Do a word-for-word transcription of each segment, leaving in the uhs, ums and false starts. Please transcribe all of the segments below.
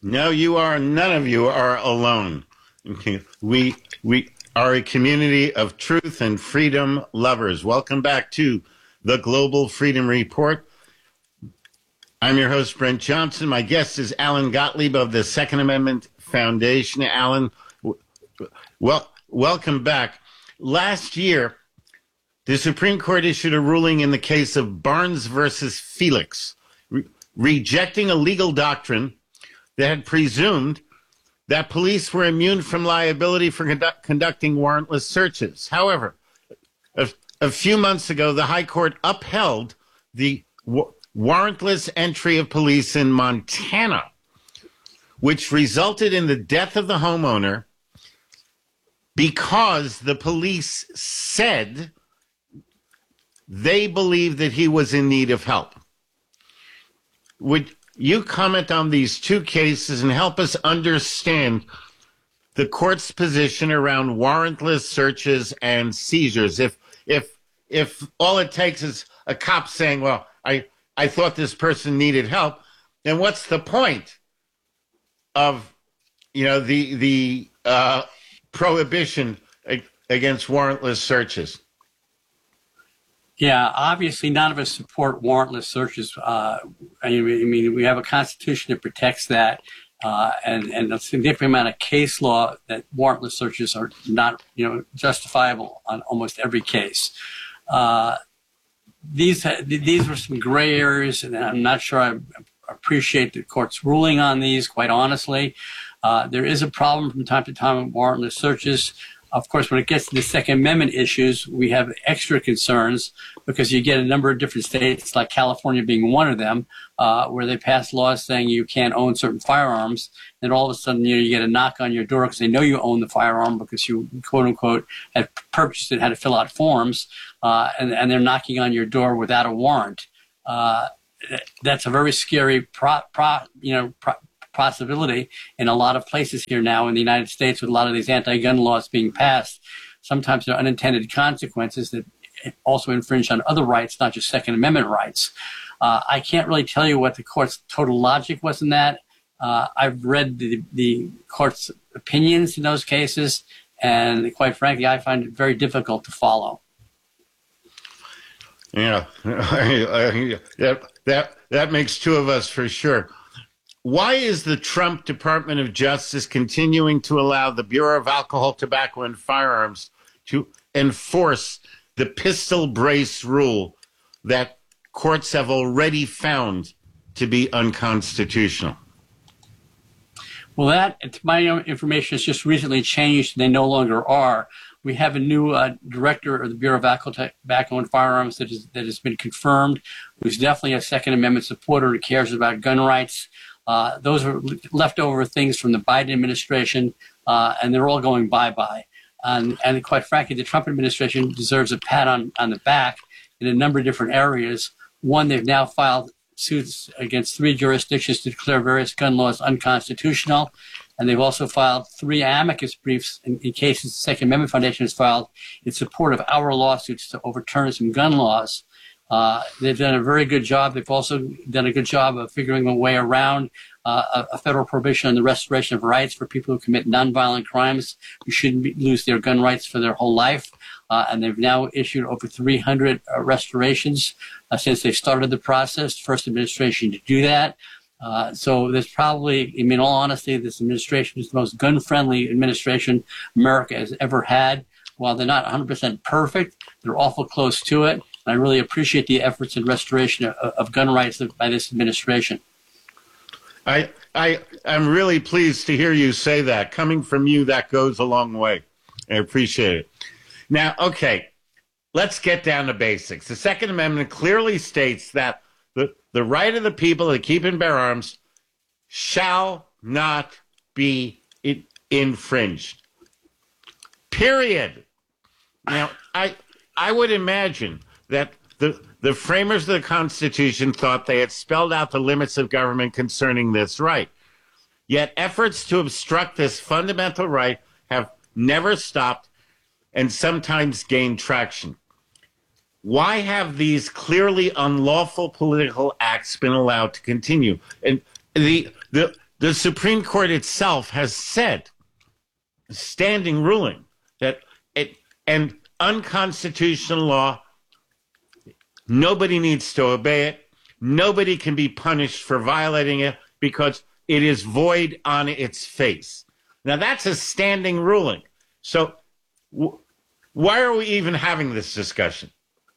No, you are, none of you are alone. Okay. We, we are a community of truth and freedom lovers. Welcome back to the Global Freedom Report. I'm your host, Brent Johnson. My guest is Alan Gottlieb of the Second Amendment Foundation. Alan, well, welcome back. Last year, the Supreme Court issued a ruling in the case of Barnes versus Felix, re- rejecting a legal doctrine that had presumed that police were immune from liability for conduct- conducting warrantless searches. However, a, a few months ago, the High Court upheld the wa- warrantless entry of police in Montana, which resulted in the death of the homeowner because the police said they believed that he was in need of help. Would you comment on these two cases and help us understand the court's position around warrantless searches and seizures? If if if all it takes is a cop saying, well, I, I thought this person needed help, then what's the point of, you know, the the uh, prohibition against warrantless searches? Yeah, obviously none of us support warrantless searches. Uh, I mean, we have a constitution that protects that, uh, and, and a significant amount of case law that warrantless searches are not, you know, justifiable on almost every case. Uh, these these were some gray areas, and I'm not sure I appreciate the court's ruling on these, quite honestly. Uh, there is a problem from time to time with warrantless searches. Of course, when it gets to the Second Amendment issues, we have extra concerns because you get a number of different states, like California being one of them, uh, where they pass laws saying you can't own certain firearms. And all of a sudden, you know, you get a knock on your door because they know you own the firearm because you, quote unquote, had purchased it, had to fill out forms, uh, and, and they're knocking on your door without a warrant. Uh, that's a very scary pro, pro, you know, pro, possibility in a lot of places here now in the United States with a lot of these anti-gun laws being passed. Sometimes there are unintended consequences that also infringe on other rights, not just Second Amendment rights. Uh, I can't really tell you what the court's total logic was in that. Uh, I've read the, the court's opinions in those cases, and quite frankly, I find it very difficult to follow. Yeah, that, that, that makes two of us for sure. Why is the Trump Department of Justice continuing to allow the Bureau of Alcohol, Tobacco, and Firearms to enforce the pistol brace rule that courts have already found to be unconstitutional? Well, that, my information has just recently changed. They no longer are. We have a new uh, director of the Bureau of Alcohol, Tobacco, and Firearms that, is, that has been confirmed, who's definitely a Second Amendment supporter who cares about gun rights. Uh, those are leftover things from the Biden administration, uh, and they're all going bye-bye. And, and quite frankly, the Trump administration deserves a pat on, on the back in a number of different areas. One, they've now filed suits against three jurisdictions to declare various gun laws unconstitutional. And they've also filed three amicus briefs in, in cases the Second Amendment Foundation has filed in support of our lawsuits to overturn some gun laws. Uh, they've done a very good job. They've also done a good job of figuring a way around uh, a, a federal prohibition on the restoration of rights for people who commit nonviolent crimes who shouldn't be, lose their gun rights for their whole life. Uh, and they've now issued over three hundred uh, restorations uh, since they started the process, first administration to do that. Uh, so there's probably, I mean, in all honesty, this administration is the most gun-friendly administration America has ever had. While they're not one hundred percent perfect, they're awful close to it. I really appreciate the efforts in restoration of, of gun rights by this administration. I, I, I'm really pleased to hear you say that. Coming from you, that goes a long way. I appreciate it. Now, okay, let's get down to basics. The Second Amendment clearly states that the, the right of the people to keep and bear arms shall not be infringed. Period. Now, I, I would imagine that the, the framers of the Constitution thought they had spelled out the limits of government concerning this right. Yet efforts to obstruct this fundamental right have never stopped and sometimes gained traction. Why have these clearly unlawful political acts been allowed to continue? And the the the Supreme Court itself has said, standing ruling, that it and unconstitutional law, nobody needs to obey it. Nobody can be punished for violating it because it is void on its face. Now, that's a standing ruling. So w- why are we even having this discussion?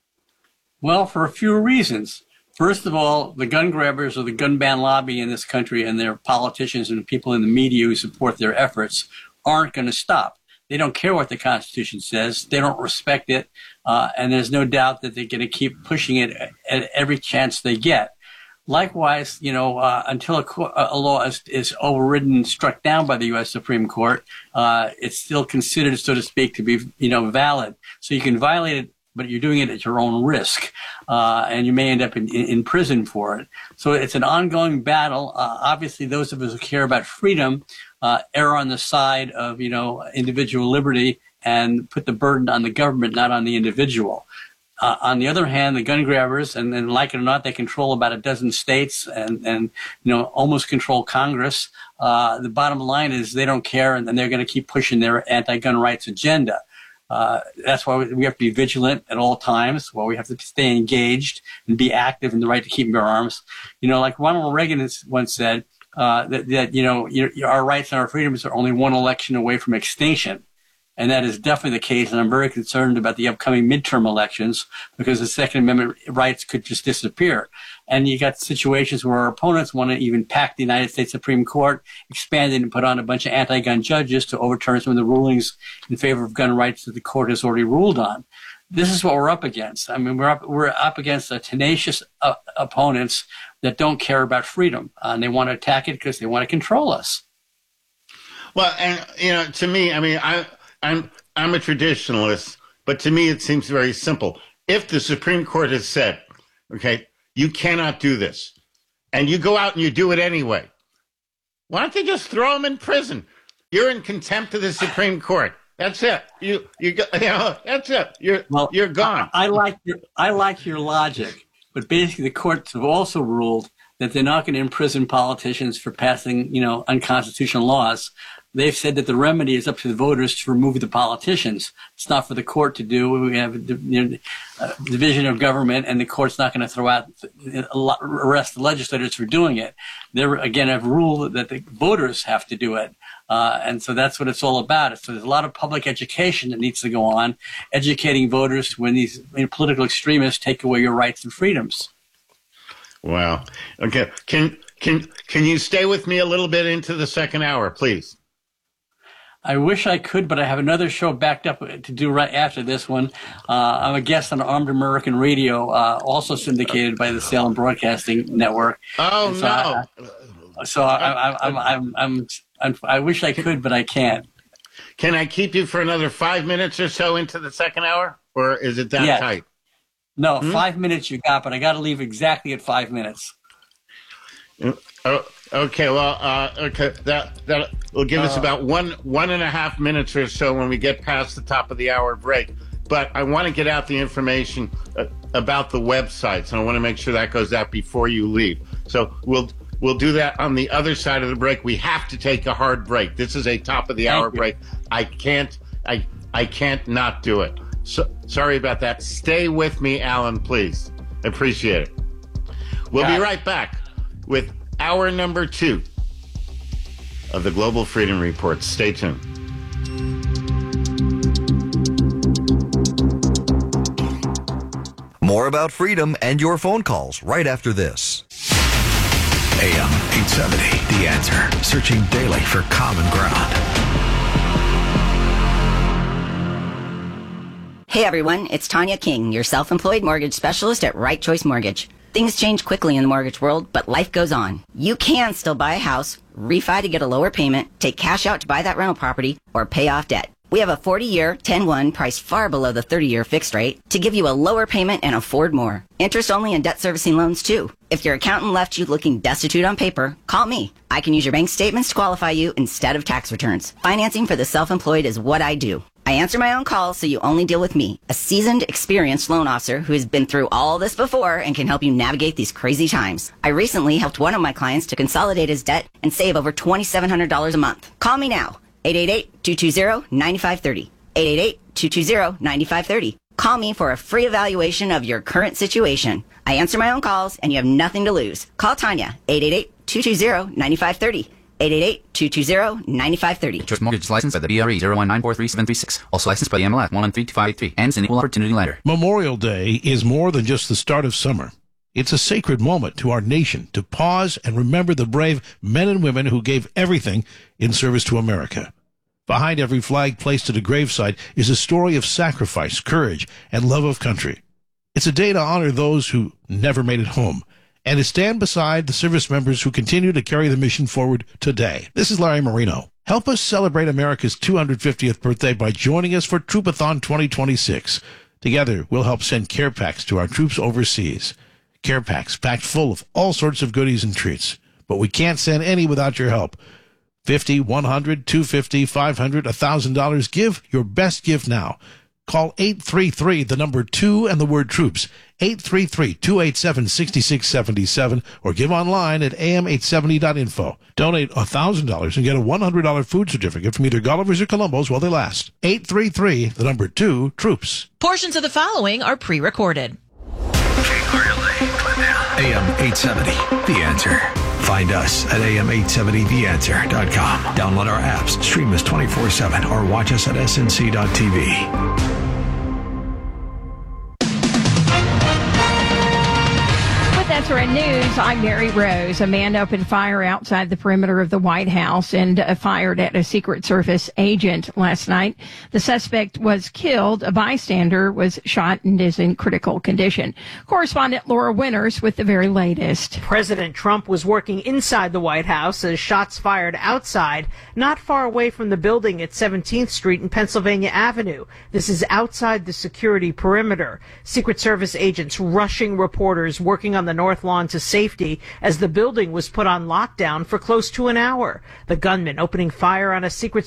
Well, for a few reasons. First of all, the gun grabbers or the gun ban lobby in this country and their politicians and people in the media who support their efforts aren't going to stop. They don't care what the Constitution says. They don't respect it. Uh, and there's no doubt that they're going to keep pushing it at, at every chance they get. Likewise, you know, uh, until a, co- a law is, is overridden, struck down by the U S Supreme Court, uh, it's still considered, so to speak, to be, you know, valid. So you can violate it, but you're doing it at your own risk, uh, and you may end up in, in, in prison for it. So it's an ongoing battle. Uh, obviously, those of us who care about freedom uh, err on the side of, you know, individual liberty and put the burden on the government, not on the individual. Uh, on the other hand, the gun grabbers, and, and like it or not, they control about a dozen states and, and you know, almost control Congress. Uh, the bottom line is they don't care, and, and they're going to keep pushing their anti-gun rights agenda. Uh, that's why we have to be vigilant at all times, why we have to stay engaged and be active in the right to keep and bear arms. You know, like Ronald Reagan has once said, uh, that, that, you know, your, your, our rights and our freedoms are only one election away from extinction. And that is definitely the case. And I'm very concerned about the upcoming midterm elections because the Second Amendment rights could just disappear. And you got situations where our opponents want to even pack the United States Supreme Court, expand it and put on a bunch of anti-gun judges to overturn some of the rulings in favor of gun rights that the court has already ruled on. This is what we're up against. I mean, we're up, we're up against a tenacious uh, opponents that don't care about freedom. Uh, and they want to attack it because they want to control us. Well, and, you know, to me, I mean, I, I'm I'm a traditionalist, but to me it seems very simple. If the Supreme Court has said, okay, you cannot do this, and you go out and you do it anyway, why don't they just throw them in prison? You're in contempt of the Supreme Court. That's it. You you go, you know, that's it. You're well, you're gone. I, I like your I like your logic, but basically the courts have also ruled that they're not going to imprison politicians for passing, you know, unconstitutional laws. They've said that the remedy is up to the voters to remove the politicians. It's not for the court to do. We have a, you know, a division of government, and the court's not going to throw out, arrest the legislators for doing it. They again have ruled that the voters have to do it, uh, and so that's what it's all about. So there's a lot of public education that needs to go on, educating voters when these you know, political extremists take away your rights and freedoms. Wow. Okay. Can can can you stay with me a little bit into the second hour, please? I wish I could, but I have another show backed up to do right after this one. Uh, I'm a guest on Armed American Radio, uh, also syndicated by the Salem Broadcasting Network. Oh, so no. I, so I, I, I'm, I'm, I'm, I'm, I wish I could, but I can't. Can I keep you for another five minutes or so into the second hour, or is it that yes. tight? No, hmm? five minutes you got, but I got to leave exactly at five minutes. Oh, okay, well, uh, okay, that that will give us uh, about one one and a half minutes or so when we get past the top of the hour break. But I want to get out the information uh, about the websites, and I want to make sure that goes out before you leave. So we'll we'll do that on the other side of the break. We have to take a hard break. This is a top of the hour break. I can't I I can't not do it. So sorry about that. Stay with me, Alan, please. I appreciate it. We'll Got be right back with hour number two of the Global Freedom Report. Stay tuned. More about freedom and your phone calls right after this. A M eight seventy, The Answer. Searching daily for common ground. Hey everyone, it's Tanya King, your self-employed mortgage specialist at Right Choice Mortgage. Things change quickly in the mortgage world, but life goes on. You can still buy a house, refi to get a lower payment, take cash out to buy that rental property, or pay off debt. We have a forty-year, ten one priced far below the thirty-year fixed rate to give you a lower payment and afford more. Interest-only and debt servicing loans, too. If your accountant left you looking destitute on paper, call me. I can use your bank statements to qualify you instead of tax returns. Financing for the self-employed is what I do. I answer my own calls, so you only deal with me, a seasoned, experienced loan officer who has been through all this before and can help you navigate these crazy times. I recently helped one of my clients to consolidate his debt and save over two thousand seven hundred dollars a month. Call me now, eight eight eight, two two zero, nine five three zero, eight eight eight, two two zero, nine five three zero. Call me for a free evaluation of your current situation. I answer my own calls, and you have nothing to lose. Call Tanya, eight eight eight, two two zero, nine five three zero. eight eight eight, two two zero, nine five three zero. Choice Mortgage licensed by the B R E zero one nine four three seven three six. Also licensed by the M L S one one three two five eight three. And an equal opportunity lender. Memorial Day is more than just the start of summer. It's a sacred moment to our nation to pause and remember the brave men and women who gave everything in service to America. Behind every flag placed at a gravesite is a story of sacrifice, courage, and love of country. It's a day to honor those who never made it home, and to stand beside the service members who continue to carry the mission forward today. This is Larry Marino. Help us celebrate America's two hundred fiftieth birthday by joining us for Troopathon twenty twenty-six. Together, we'll help send care packs to our troops overseas. Care packs packed full of all sorts of goodies and treats. But we can't send any without your help. fifty, one hundred, two hundred fifty, five hundred, one thousand dollars. Give your best gift now. Call eight three three, the number two, and the word troops, eight three three, two eight seven, six six seven seven, or give online at A M eight seventy dot info. Donate one thousand dollars and get a one hundred dollars food certificate from either Gulliver's or Columbo's while they last. eight three three, the number two, troops. Portions of the following are pre-recorded. A M eight seventy, The Answer. Find us at A M eight seventy the answer dot com. Download our apps, stream us twenty-four seven, or watch us at S N C dot T V. That's our news. I'm Mary Rose. A man opened fire outside the perimeter of the White House and uh, fired at a Secret Service agent last night. The suspect was killed. A bystander was shot and is in critical condition. Correspondent Laura Winters with the very latest. President Trump was working inside the White House as shots fired outside, not far away from the building at seventeenth Street and Pennsylvania Avenue. This is outside the security perimeter. Secret Service agents rushing reporters working on the North Lawn to safety as the building was put on lockdown for close to an hour. The gunman opening fire on a Secret